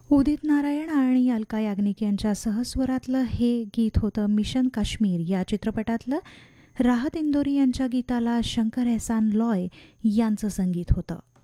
उदित नारायण आणि अलका याग्निक यांच्या सहस्वरातलं हे गीत होतं मिशन काश्मीर या चित्रपटातलं. राहत इंदोरी यांच्या गीताला शंकर एहसान लॉय यांचं संगीत होतं.